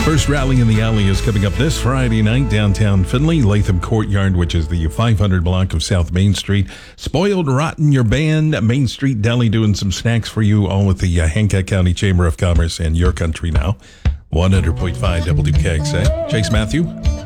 First rally in the alley is coming up this Friday night, downtown Findlay, Latham Courtyard, which is the 500 block of South Main Street. Spoiled Rotten, your band, Main Street Deli doing some snacks for you, all with the Hancock County Chamber of Commerce and Your Country Now. 100.5 WKXA. Chase Matthew.